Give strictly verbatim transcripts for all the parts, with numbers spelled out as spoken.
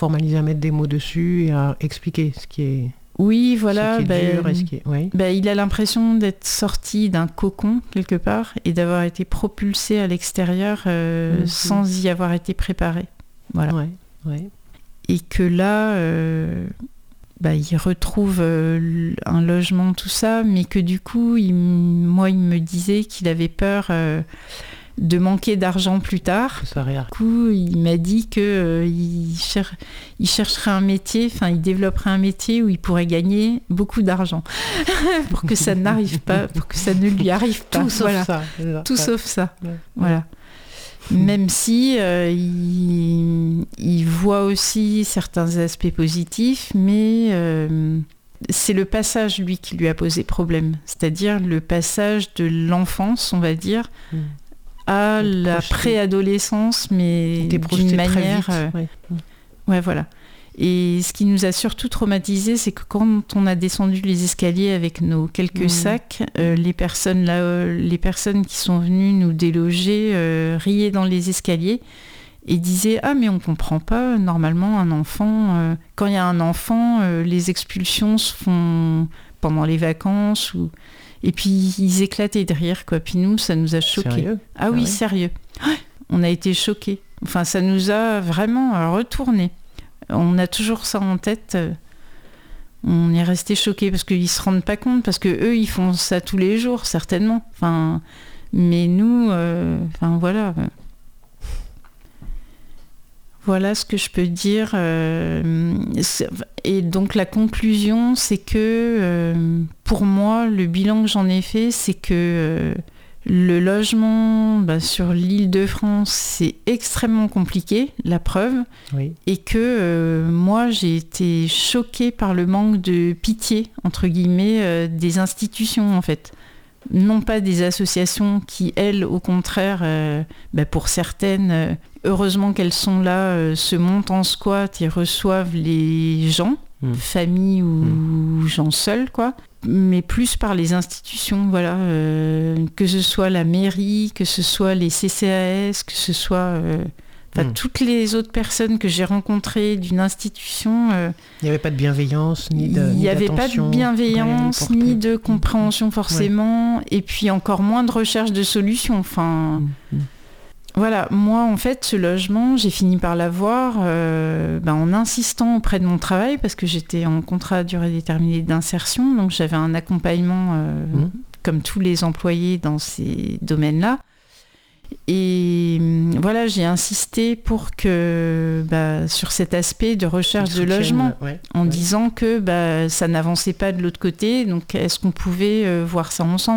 formaliser, à mettre des mots dessus et à expliquer ce qui est... Oui, voilà. Ce qui est dur bah, et ce qui est... Oui. bah, il a l'impression d'être sorti d'un cocon, quelque part, et d'avoir été propulsé à l'extérieur euh, mmh. sans y avoir été préparé. Voilà. Ouais, ouais. Et que là, euh, bah, il retrouve euh, un logement, tout ça, mais que du coup, il, moi, il me disait qu'il avait peur... Euh, de manquer d'argent plus tard. Du coup, il m'a dit qu'il euh, cher- il chercherait un métier, enfin, il développerait un métier où il pourrait gagner beaucoup d'argent pour que ça n'arrive pas, pour que ça ne lui arrive pas. Tout sauf voilà. ça. Tout ouais. sauf ça. Ouais. Voilà. Même si euh, il, il voit aussi certains aspects positifs, mais euh, c'est le passage, lui, qui lui a posé problème. C'est-à-dire le passage de l'enfance, on va dire, mm. à la projeté. préadolescence, mais d'une manière... Euh, ouais. ouais, voilà. Et ce qui nous a surtout traumatisé, c'est que quand on a descendu les escaliers avec nos quelques mmh. sacs, euh, les personnes là, euh, les personnes qui sont venues nous déloger euh, riaient dans les escaliers et disaient « Ah, mais on comprend pas, normalement, un enfant... Euh, quand il y a un enfant, euh, les expulsions se font pendant les vacances ou... » Et puis, ils éclataient de rire, quoi. Puis nous, ça nous a choqués. Sérieux ? Ah oui, ah ouais. sérieux. On a été choqués. Enfin, ça nous a vraiment retourné. On a toujours ça en tête. On est resté choqués parce qu'ils se rendent pas compte, parce que eux, ils font ça tous les jours, certainement. Enfin, mais nous, euh, enfin voilà. Voilà ce que je peux dire. Euh, et donc la conclusion, c'est que euh, pour moi, le bilan que j'en ai fait, c'est que euh, le logement bah, sur l'Île-de-France, c'est extrêmement compliqué, la preuve. Oui. Et que euh, moi, j'ai été choquée par le manque de pitié, entre guillemets, euh, des institutions, en fait. Non pas des associations qui, elles, au contraire, euh, bah, pour certaines... Euh, heureusement qu'elles sont là, euh, se montent en squat et reçoivent les gens, mmh. famille ou mmh. gens seuls, quoi. Mais plus par les institutions, voilà, euh, que ce soit la mairie, que ce soit les C C A S, que ce soit euh, mmh. toutes les autres personnes que j'ai rencontrées d'une institution. Euh, il n'y avait pas de bienveillance, ni de Il n'y avait pas de bienveillance, ni de compréhension forcément, ouais. et puis encore moins de recherche de solutions. Enfin... Mmh. Voilà, moi en fait ce logement, j'ai fini par l'avoir euh, ben, en insistant auprès de mon travail parce que j'étais en contrat à durée déterminée d'insertion, donc j'avais un accompagnement euh, mmh. comme tous les employés dans ces domaines-là. Et voilà, j'ai insisté pour que bah, sur cet aspect de recherche de logement, ouais, en ouais. disant que bah, ça n'avançait pas de l'autre côté, donc est-ce qu'on pouvait euh, voir ça ensemble ?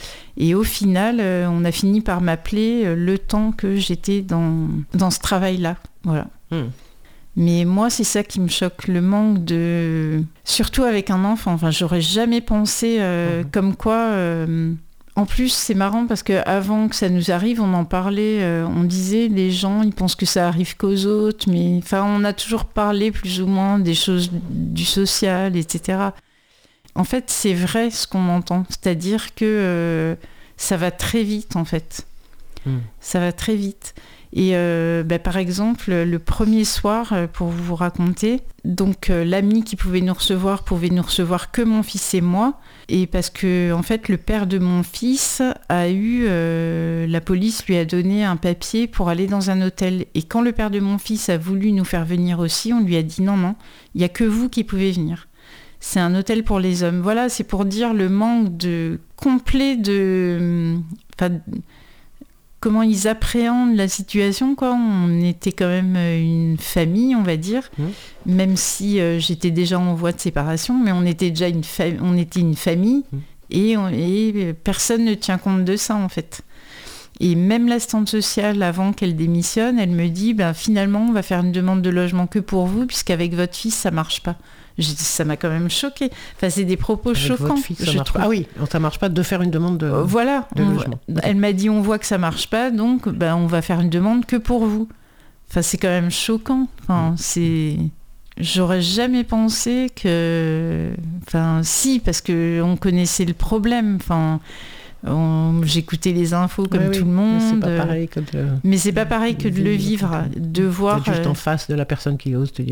Et au final, euh, on a fini par m'appeler euh, le temps que j'étais dans, dans ce travail-là. Voilà. Mmh. Mais moi, c'est ça qui me choque, le manque de... Surtout avec un enfant. Enfin, j'aurais jamais pensé euh, mmh. comme quoi... Euh... En plus, c'est marrant parce qu'avant que ça nous arrive, on en parlait, euh, on disait, les gens, ils pensent que ça arrive qu'aux autres, mais enfin, on a toujours parlé plus ou moins des choses du social, et cetera. En fait, c'est vrai ce qu'on entend, c'est-à-dire que euh, ça va très vite, en fait. Mmh. Ça va très vite. Et euh, bah, par exemple, le premier soir, pour vous raconter, donc euh, l'ami qui pouvait nous recevoir pouvait nous recevoir que mon fils et moi, et parce que en fait, le père de mon fils a eu, euh, la police lui a donné un papier pour aller dans un hôtel. Et quand le père de mon fils a voulu nous faire venir aussi, on lui a dit non, non, il n'y a que vous qui pouvez venir. C'est un hôtel pour les hommes. Voilà, c'est pour dire le manque de complet de... Enfin, comment ils appréhendent la situation, quoi. On était quand même une famille, on va dire, mmh. même si euh, j'étais déjà en voie de séparation, mais on était déjà une, fa- on était une famille mmh. et, on, et personne ne tient compte de ça, en fait. Et même l'assistante sociale, avant qu'elle démissionne, elle me dit ben, finalement, on va faire une demande de logement que pour vous, puisqu'avec votre fils, ça ne marche pas. J'ai dit, ça m'a quand même choquée. Enfin, c'est des propos avec choquants. Votre fils, ça marche pas. Ah oui, ça ne marche pas de faire une demande de, euh, voilà, de on, logement. Elle m'a dit, on voit que ça ne marche pas, donc ben, on va faire une demande que pour vous. Enfin, c'est quand même choquant. Enfin, mmh. c'est... J'aurais jamais pensé que... Enfin, si, parce qu'on connaissait le problème. Enfin... On... J'écoutais les infos comme oui, tout oui, le monde. Mais c'est pas pareil que de, mais c'est pas pareil que de le vivre, de voir. D'être juste en face de la personne qui ose te dire.